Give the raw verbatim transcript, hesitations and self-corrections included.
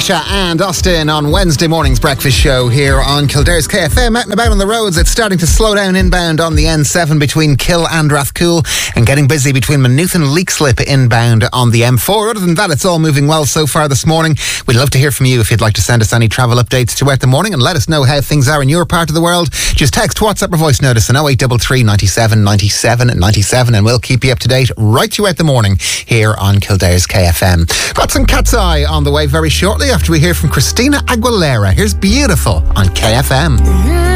Sasha and Austin on Wednesday morning's breakfast show here on Kildare's K F M. Out and about on the roads, it's starting to slow down inbound on the N seven between Kill and Rathcoole, and getting busy between Maynooth and Leakslip inbound on the M four. Other than that, it's all moving well so far this morning. We'd love to hear from you if you'd like to send us any travel updates throughout the morning and let us know how things are in your part of the world. Just text, WhatsApp or voice notice on oh eight three three, ninety-seven, ninety-seven, ninety-seven, and we'll keep you up to date right throughout the morning here on Kildare's K F M. Got some Cat's Eye on the way very shortly after we hear from Christina Aguilera. Here's Beautiful on K F M.